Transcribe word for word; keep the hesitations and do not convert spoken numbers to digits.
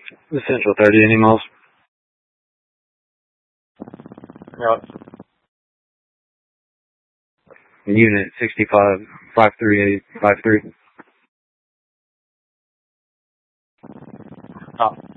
The Central thirty, any miles? Yep. Unit sixty-five, five three eight, five three. Oh.